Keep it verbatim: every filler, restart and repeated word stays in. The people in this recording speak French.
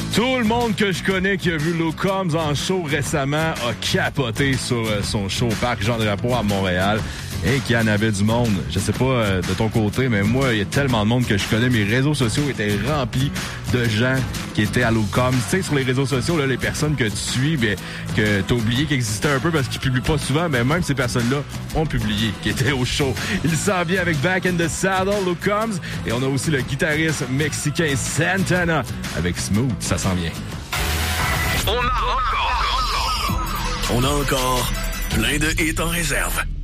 Tout le monde que je connais qui a vu Luke Combs en show récemment a capoté sur euh, son show au Parc Jean-Drapeau à Montréal. Et qu'il y en avait du monde. Je sais pas euh, de ton côté, mais moi, il y a tellement de monde que je connais. Mes réseaux sociaux étaient remplis de gens qui étaient à Luke Combs. Tu sais, sur les réseaux sociaux, là, les personnes que tu suis, ben, que t'as oublié qu'ils existaient un peu parce qu'ils publient pas souvent, mais même ces personnes-là ont publié qu'ils étaient au show. Il s'en vient avec Back in the Saddle, Luke Combs. Et on a aussi le guitariste mexicain Santana avec Smooth. Ça s'en vient. On a encore... On a encore plein de hits en réserve.